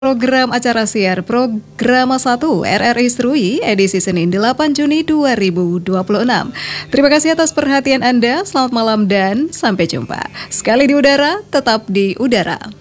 Program acara siar Programa 1 RRI Serui edisi Senin 8 Juni 2026. Terima kasih atas perhatian Anda, selamat malam dan sampai jumpa. Sekali di udara, tetap di udara.